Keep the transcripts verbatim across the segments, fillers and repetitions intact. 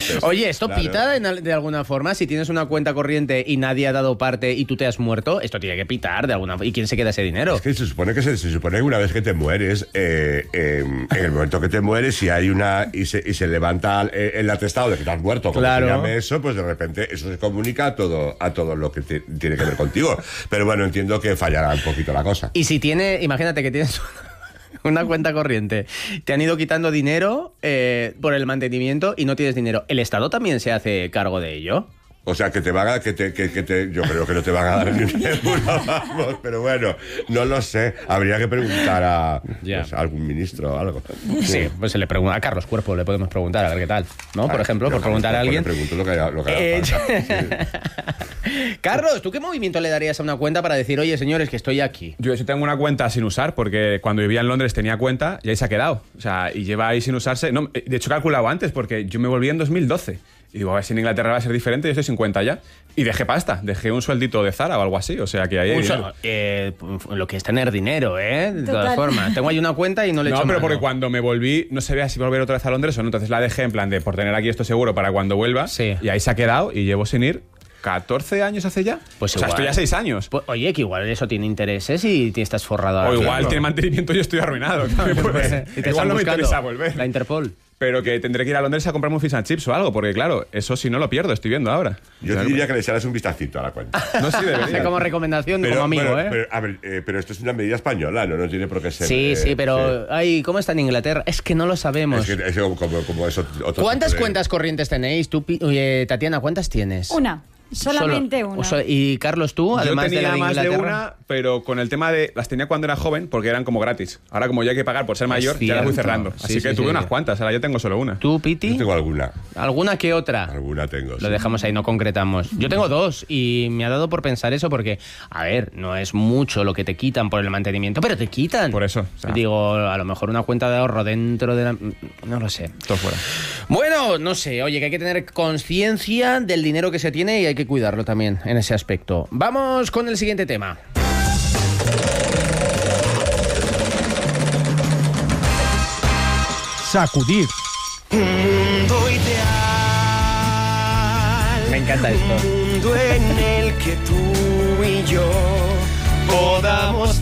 antes. Oye, ¿esto Claro. pita de, de alguna forma? Si tienes una cuenta corriente y nadie ha dado parte y tú te has muerto, esto tiene que pitar de alguna forma. ¿Y quién se queda ese dinero? Es que se supone que se, se supone que una vez que te mueres, eh, eh, en el momento que te mueres, si hay una y se, y se levanta el, el atestado de que te has muerto, como Claro. se llame eso, pues de repente eso se comunica a todo a todo lo que te- tiene que ver contigo. Pero bueno, entiendo que fallará un poquito la cosa. Y si tiene, imagínate que tienes una cuenta corriente, te han ido quitando dinero eh, por el mantenimiento y no tienes dinero, ¿el Estado también se hace cargo de ello? O sea, que te van a... Que te, que, que te, yo creo que no te van a dar ni un euro, vamos. Pero bueno, no lo sé. Habría que preguntar a, Ya. pues, a algún ministro o algo. Sí, pues se le pregunta a Carlos Cuerpo, le podemos preguntar a ver qué tal, ¿no? Por Ah, ejemplo, yo por preguntar a Carlos, alguien. Le pregunto lo que haga, lo que haga Eh, falta. Sí. Carlos, ¿tú qué movimiento le darías a una cuenta para decir, oye, señores, que estoy aquí? Yo sí tengo una cuenta sin usar porque cuando vivía en Londres tenía cuenta y ahí se ha quedado. O sea, y lleva ahí sin usarse. No, de hecho, he calculado antes porque yo me volví en dos mil doce. Y digo, a ver si en Inglaterra va a ser diferente, yo estoy cincuenta ya. Y dejé pasta, dejé un sueldito de Zara o algo así. O sea, que ahí hay Un dinero. so- eh, lo que es tener dinero, ¿eh? De todas Total. formas. Tengo ahí una cuenta y no le he No, hecho pero mano. porque cuando me volví no sabía si volver otra vez a Londres o no. Entonces la dejé en plan de por tener aquí esto seguro para cuando vuelva. Sí. Y ahí se ha quedado y llevo sin ir catorce años hace ya. Pues o sea, igual. estoy a seis años. Pues, oye, que igual eso tiene intereses y te estás forrado ahora O igual mismo. tiene mantenimiento y yo estoy arruinado. También puede ser. Y te Igual están no me buscando interesa volver. la Interpol. Pero que tendré que ir a Londres a comprarme un fish and chips o algo, porque claro, eso si no lo pierdo, estoy viendo ahora. Yo te diría que le echaras un vistacito a la cuenta. No sé si debería. Como recomendación, como amigo, pero, ¿eh? pero, a ver, eh, pero esto es una medida española, ¿no? No tiene por qué ser... Sí, eh, sí, pero... Ay, ¿cómo está en Inglaterra? Es que no lo sabemos. Es que es como, como, como eso, otro ¿Cuántas tipo de- cuentas corrientes tenéis? Tú, Pi- oye, Tatiana, ¿cuántas tienes? Una. Solamente Solo- una. o so- y Carlos, tú, Yo además tenía de la de más de Inglaterra. una, pero con el tema de... Las tenía cuando era joven porque eran como gratis. Ahora como ya hay que pagar por ser mayor, ya las voy cierto. cerrando. Sí, Así sí, que sí, tuve sí. unas cuantas, ahora ya tengo solo una. ¿Tú, Piti? Yo tengo alguna. ¿Alguna que otra? Alguna tengo. Lo sí. dejamos ahí, no concretamos. Yo tengo dos y me ha dado por pensar eso porque, a ver, no es mucho lo que te quitan por el mantenimiento, pero te quitan. Por eso, o sea. Digo, a lo mejor una cuenta de ahorro dentro de la... No lo sé. Todo fuera. Bueno, no sé, oye, que hay que tener conciencia del dinero que se tiene y hay que cuidarlo también en ese aspecto. Vamos con el siguiente tema. Sacudir. Me encanta esto. mundo en el que tú y yo podamos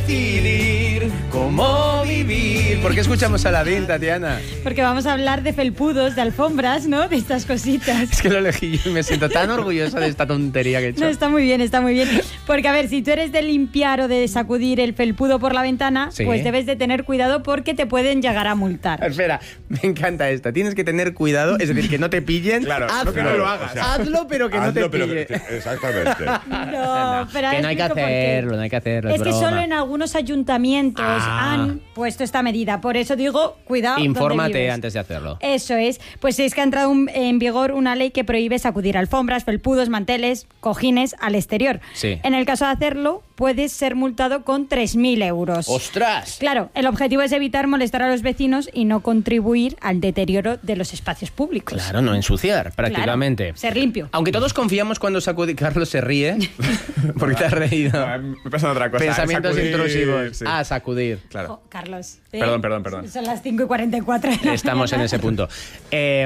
decidir cómo vivir. ¿Por qué escuchamos a Aladín, Tatiana? Porque vamos a hablar de felpudos, de alfombras, ¿no? De estas cositas. Es que lo elegí yo y me siento tan orgullosa de esta tontería que he hecho. No, está muy bien, está muy bien. Porque, a ver, si tú eres de limpiar o de sacudir el felpudo por la ventana, Sí. pues debes de tener cuidado porque te pueden llegar a multar. Espera, me encanta esta. Tienes que tener cuidado, es decir, que no te pillen. Claro, hazlo, no que no lo hagas. O sea, hazlo, pero que no hazlo, te pero pille. que te- exactamente. No, pero que no hay que explico por qué. hacerlo, no hay que hacerlo. Es Es que broma. solo en algunos ayuntamientos Ah. han puesto esta medida. Por eso digo, cuidado. donde Infórmate vives. antes de hacerlo. Eso es. Pues es que ha entrado un- en vigor una ley que prohíbe sacudir alfombras, felpudos, manteles, cojines al exterior. Sí. En el caso de hacerlo, puedes ser multado con tres mil euros. ¡Ostras! Claro, el objetivo es evitar molestar a los vecinos y no contribuir al deterioro de los espacios públicos. Claro, no ensuciar, prácticamente. Claro, ser limpio. Aunque todos confiamos cuando sacude... Carlos se ríe. Porque te has reído. No, me pasa otra cosa. Pensamientos Sacudir, intrusivos. sí. Ah, sacudir. Claro. Jo, Carlos. Perdón, perdón, perdón. Son las cinco y cuarenta y cuatro. de la Estamos en mañana. ese punto. Eh,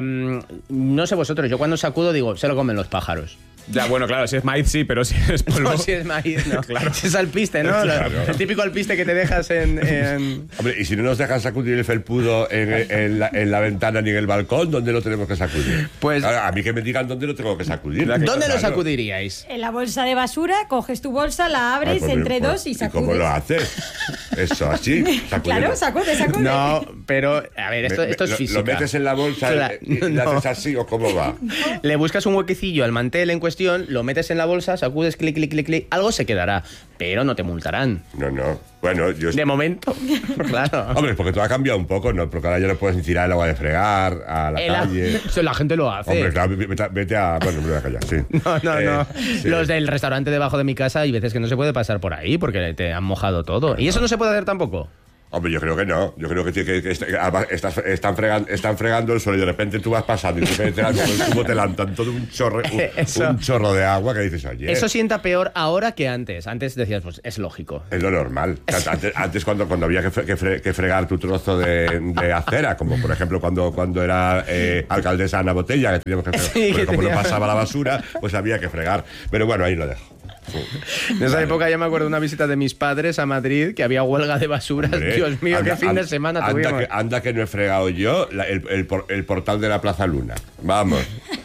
no sé vosotros, yo cuando sacudo digo, se lo comen los pájaros. Ya, bueno, claro, si es maíz sí, pero si es polvo... No, si es maíz, no. Claro. Si es alpiste, ¿no? Claro. El típico alpiste que te dejas en... en- Hombre, y si no nos dejan sacudir el felpudo en, en la, en la ventana ni en el balcón, ¿dónde lo tenemos que sacudir? Pues- Claro, a mí que me digan dónde lo tengo que sacudir. ¿Dónde lo Claro. sacudiríais? En la bolsa de basura, coges tu bolsa, la Ah, abres pues, entre pues, dos y ¿y sacudes. cómo lo haces? Eso, así. sacudiendo. Claro, sacude, sacude. No, pero, a ver, esto, Me- me- esto es lo- física. Lo metes en la bolsa Claro, y, y le no. haces así o cómo va. Le buscas un huequecillo al mantel en cuestión, lo metes en la bolsa, sacudes, clic, clic, clic, clic, algo se quedará, pero no te multarán. No, no. Bueno, yo... De momento, claro. Hombre, porque todo ha cambiado un poco, ¿no? Porque ahora ya no puedes ni tirar el agua de fregar a la El- calle. la gente lo hace. Hombre, claro, vete, vete a... Bueno, me voy a callar, sí. No, no, Eh, no. sí. Los del restaurante debajo de mi casa hay veces que no se puede pasar por ahí porque te han mojado todo. ¿Y eso no se puede hacer tampoco? Hombre, yo creo que no. Yo creo que, que, que, que además estás, están, fregando, están fregando el suelo y de repente tú vas pasando y te como te lanzan todo un chorro, un, un chorro de agua que dices, oye... Eso sienta peor ahora que antes. Antes decías, pues es lógico. Es lo normal. O sea, antes, antes cuando, cuando había que, fre, que, fre, que fregar tu trozo de, de acera, como por ejemplo cuando, cuando era eh, alcaldesa Ana Botella, que teníamos que fregar, sí, porque como no pasaba la basura, pues había que fregar. Pero bueno, ahí lo dejo. Sí. En esa vale. época yo me acuerdo de una visita de mis padres a Madrid, que había huelga de basuras. Hombre, Dios mío, anda, qué fin anda, de semana anda tuvimos. Que, anda que no he fregado yo la, el, el, el portal de la Plaza Luna. Vamos.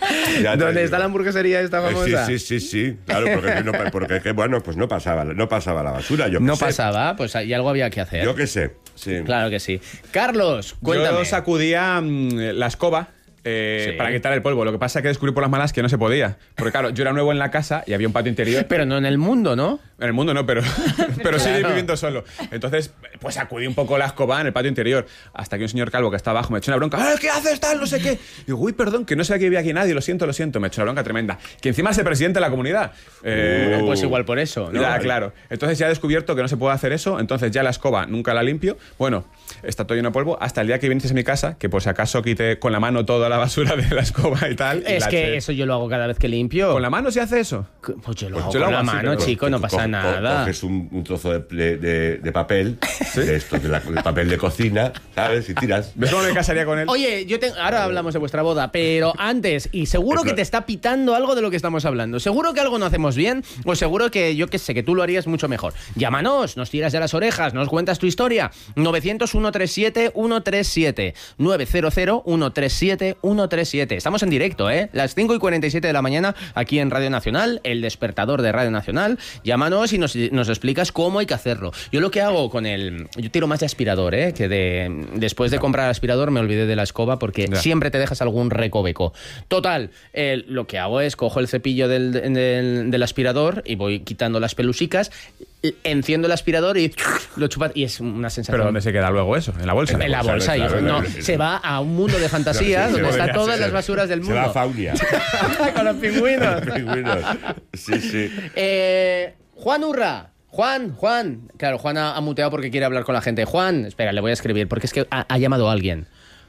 ¿Dónde está la hamburguesería esta famosa? Sí, sí, sí, sí. Claro, porque, no, porque que, bueno, pues no pasaba, no pasaba la basura. Yo no sé. pasaba, pues y algo había que hacer. Yo qué sé. Sí. Claro que sí. Carlos, cuéntame. Yo sacudía mmm, la escoba. Eh, sí. Para quitar el polvo. Lo que pasa es que descubrí por las malas que no se podía. Porque claro, yo era nuevo en la casa y había un patio interior. Pero no en el mundo, ¿no? En el mundo no, pero, pero claro. Sí viviendo solo. Entonces, pues sacudí un poco la escoba en el patio interior. Hasta que un señor calvo que está abajo me echó una bronca. ¡Ah, qué haces tal! No sé qué. Y digo, uy, perdón, que no sabía que había aquí nadie. Lo siento, lo siento. Me echó una bronca tremenda. Que encima es el presidente de la comunidad. Eh, uh, pues igual por eso, ¿no? Ya, claro. Entonces ya he descubierto que no se puede hacer eso. Entonces ya la escoba nunca la limpio. Bueno, está todo lleno de polvo. Hasta el día que viniste a mi casa, que por si acaso quité con la mano toda la basura de la escoba y tal. Es y que eché. Eso yo lo hago cada vez que limpio. ¿Con la mano se hace eso? Pues yo lo pues hago yo con lo hago la así, mano, pero chico, no pasa co nada. Coges un, un trozo de, de, de papel, ¿sí? de esto, de, la, de papel de cocina, ¿sabes? Y tiras. ¿Ves cómo me casaría con él? Oye, yo te, ahora hablamos de vuestra boda, pero antes, y seguro que te está pitando algo de lo que estamos hablando. Seguro que algo no hacemos bien, o seguro que yo que sé, que tú lo harías mucho mejor. Llámanos, nos tiras de las orejas, nos cuentas tu historia. novecientos, ciento treinta y siete, ciento treinta y siete. novecientos, ciento treinta y siete, ciento treinta y siete. Estamos en directo, ¿eh? Las cinco y cuarenta y siete de la mañana, aquí en Radio Nacional, el despertador de Radio Nacional. Llámanos y nos, nos explicas cómo hay que hacerlo. Yo lo que hago con el... Yo tiro más de aspirador, ¿eh? Que de... Después de comprar el aspirador me olvidé de la escoba porque ya. Siempre te dejas algún recoveco. Total, eh, lo que hago es cojo el cepillo del, del, del aspirador y voy quitando las pelusicas, enciendo el aspirador y lo chupas y es una sensación... ¿Pero dónde se queda luego eso? ¿En la bolsa? En, en la bolsa, hijo. Claro, no, se va a un mundo de fantasía claro, sí, donde están todas las basuras del mundo. Se va a Faunia. Con los pingüinos. Los pingüinos. Sí, sí. Eh, Juan Urra. Juan, Juan. Claro, Juan ha, ha muteado porque quiere hablar con la gente. Juan, espera, le voy a escribir porque es que ha, ha llamado a alguien.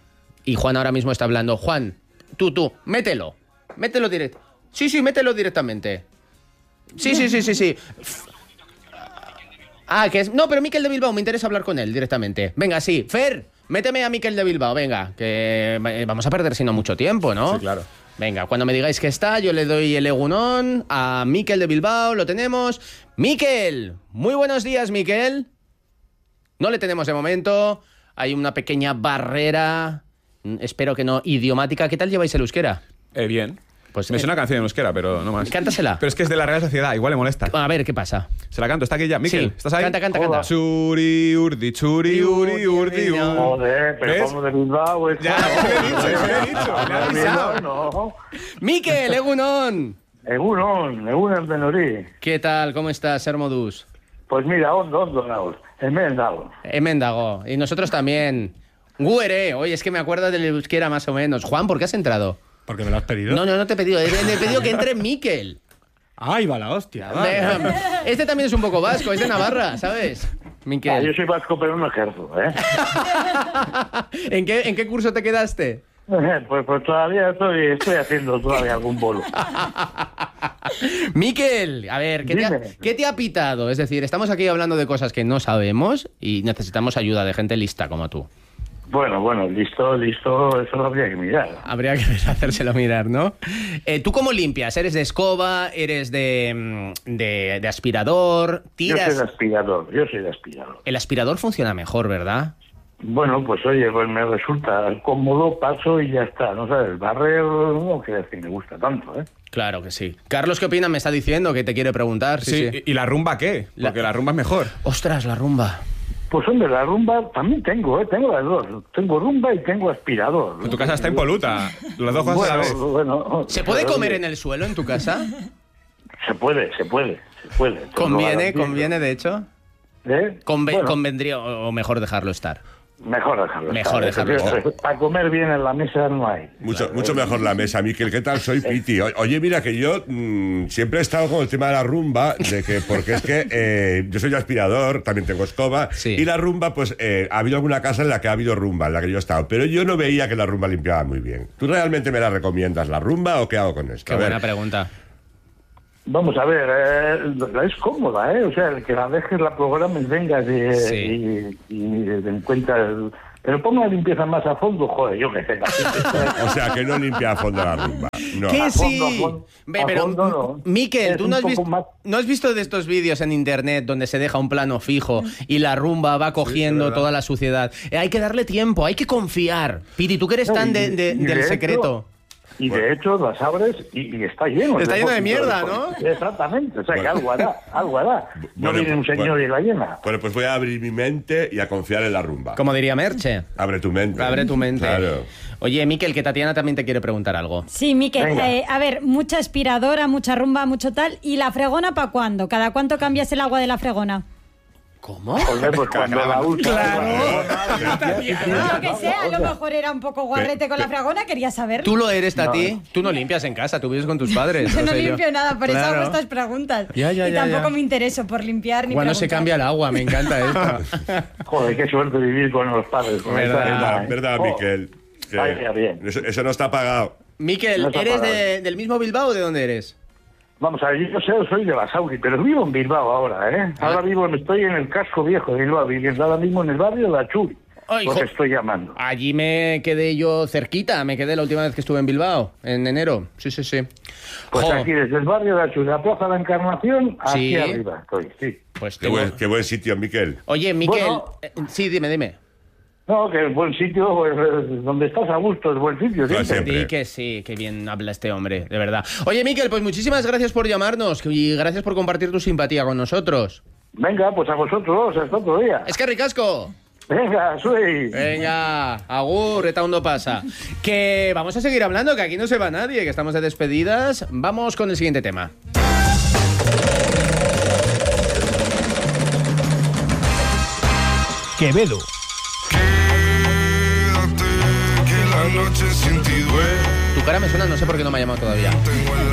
Y Juan ahora mismo está hablando. Juan, tú, tú, mételo. Mételo directo. Sí, sí, mételo directamente. Sí, sí, sí, sí, sí. Ah, que es... No, pero Miquel de Bilbao, me interesa hablar con él directamente. Venga, sí. Fer, méteme a Miquel de Bilbao, venga. Que vamos a perder si no mucho tiempo, ¿no? Sí, claro. Venga, cuando me digáis que está, yo le doy el egunón a Miquel de Bilbao, lo tenemos. Miquel, muy buenos días, Miquel. No le tenemos de momento, hay una pequeña barrera, espero que no idiomática. ¿Qué tal lleváis el euskera? Eh, bien. Pues, me eh, suena una canción en euskera, pero no más. Cántasela. Pero es que es de la Real Sociedad, igual le molesta. A ver, ¿qué pasa? Se la canto, está aquí ya. Miquel, sí. ¿estás ahí? Canta, canta, canta. Churi, urdi, churi, uri, urdi, urdi. Joder, pero como de Bilbao. Ya, me he dicho, me he dicho. Me he avisado. No. Miquel, egunon. Egunon, egunon de Nori. ¿Qué tal? ¿Cómo estás, Hermodus? Pues mira, ondo, ondo, naos. Emendago. Emendago. Y nosotros también. Guere, oye, es que me acuerdo del euskera más o menos. Juan, ¿por qué has entrado? ¿Porque me lo has pedido? No, no, no te he pedido. Le he pedido que entre Miquel. ¡Ay, va la hostia! Vale. Este también es un poco vasco, es de Navarra, ¿sabes? Miquel. Ah, yo soy vasco, pero no ejerzo, ¿eh? ¿En qué, ¿En qué curso te quedaste? Pues, pues todavía estoy, estoy haciendo todavía algún bolo. Miquel, a ver, ¿qué te, ha, ¿qué te ha pitado? Es decir, estamos aquí hablando de cosas que no sabemos y necesitamos ayuda de gente lista como tú. Bueno, bueno, listo, listo, eso lo habría que mirar. Habría que hacérselo mirar, ¿no? Eh, ¿Tú cómo limpias? ¿Eres de escoba? ¿Eres de, de, de aspirador? ¿Tiras? Yo soy de aspirador, yo soy de aspirador. El aspirador funciona mejor, ¿verdad? Bueno, pues oye, pues me resulta cómodo, paso y ya está. No sabes, barrer no quiere decir que me gusta tanto, ¿eh? Claro que sí. Carlos, ¿qué opina? Me está diciendo que te quiere preguntar. Sí, sí, sí. ¿Y la rumba qué? Porque la... la rumba es mejor. Ostras, la rumba. Pues hombre, la rumba también tengo, ¿eh? Tengo las dos. Tengo rumba y tengo aspirador. En tu casa está impoluta. Las dos cosas bueno, a la vez. Bueno, ¿Se puede comer en el suelo en tu casa? Se puede, se puede, se puede. ¿Conviene, conviene de hecho? ¿Eh? Conven bueno. ¿Convendría o mejor dejarlo estar? Mejor dejarlo. Mejor estar. dejarlo estar. Para comer bien en la mesa no hay. Mucho, mucho mejor la mesa, Miquel. ¿Qué tal? Soy Piti. O- Oye, mira que yo mmm, siempre he estado con el tema de la rumba, de que porque es que eh, yo soy aspirador, también tengo escoba, Sí. y la rumba, pues eh, ha habido alguna casa en la que ha habido rumba, en la que yo he estado, pero yo no veía que la rumba limpiaba muy bien. ¿Tú realmente me la recomiendas, la rumba, o qué hago con esto? Qué A ver. buena pregunta. Vamos a ver, eh, es cómoda, ¿eh? O sea, el que la dejes, la programes, vengas y, Sí. y, y den cuenta. El... Pero ponga la limpieza más a fondo, joder, yo que sé. O sea, que no limpia a fondo la rumba. No. Que A fondo, sí. a fondo, Ve, a pero, fondo no. Miquel, Es ¿tú un no has, poco visto, más- no has visto de estos vídeos en internet donde se deja un plano fijo y la rumba va cogiendo verdad. toda la suciedad? Eh, hay que darle tiempo, hay que confiar. Piti, tú que eres No, tan y- de- de- y de del hecho- secreto. Y de hecho las abres y, y está lleno. Está lleno de depósito mierda, depósito. ¿no? Exactamente, o sea que Bueno. algo hará, algo hará. No Bueno, viene un señor bueno. y la llena. Bueno, pues voy a abrir mi mente y a confiar en la rumba. Como diría Merche. Abre tu mente. Abre tu mente. Claro. Oye, Miquel, que Tatiana también te quiere preguntar algo. Sí, Miquel, Venga. eh, a ver, mucha aspiradora, mucha rumba, mucho tal. ¿Y la fregona para cuándo? ¿Cada cuánto cambias el agua de la fregona? ¿Cómo? Joder, pues cuando la usas. No, que sé, a lo mejor era un poco guarrete con la fregona, quería saber. ¿Tú lo eres, Tati? Tú no limpias en casa, tú vives con tus padres. Yo lo no sé limpio nada, por eso Claro. hago estas preguntas. Ya, ya, y ya, tampoco ya. me intereso por limpiar ni Cuando se preguntar. cambia el agua, me encanta esto. Joder, qué suerte vivir con los padres. Con Verdad, esta edad, Verdad, ¿eh? verdad, Oh, Miquel. Que vaya bien. Eso, eso no está pagado. Miquel, No está ¿eres parado. de- del mismo Bilbao o de dónde eres? Vamos a ver, yo sé, soy de Basauri, pero vivo en Bilbao ahora, ¿eh? Ah. Ahora vivo, estoy en el casco viejo de Bilbao, viviendo ahora mismo en el barrio de Achuri. Ay, Lo jo- que estoy llamando. Allí me quedé yo cerquita, me quedé la última vez que estuve en Bilbao, en enero. Sí, sí, sí. Pues Jo, aquí, desde el barrio de Achuri, la Plaza de la Encarnación, aquí Sí. arriba estoy, sí. pues Qué tengo- buen, qué buen sitio, Miquel. Oye, Miquel, Bueno. eh, sí, dime, dime. No, que es buen sitio, pues, eh, donde estás a gusto, es buen sitio, Pues siempre. siempre. Sí, que sí, que bien habla este hombre, de verdad. Oye, Miquel, pues muchísimas gracias por llamarnos y gracias por compartir tu simpatía con nosotros. Venga, pues a vosotros, hasta otro día. Es que ricasco. Venga, soy. Venga, agur, eta ondo pasa. Que vamos a seguir hablando, que aquí no se va nadie, que estamos de despedidas. Vamos con el siguiente tema. Quevedo. Tu cara me suena, no sé por qué no me ha llamado todavía.